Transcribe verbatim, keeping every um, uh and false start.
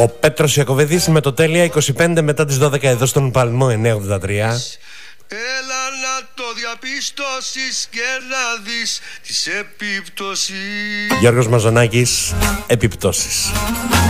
Ο Πέτρος Ιακωβίδης με το τέλεια είκοσι πέντε μετά τις δώδεκα εδώ στον Παλμό εννιακόσια ογδόντα τρία. Έλα να το διαπιστώσεις και να δεις τις επιπτώσεις. Γιώργος Μαζονάκης, επιπτώσεις.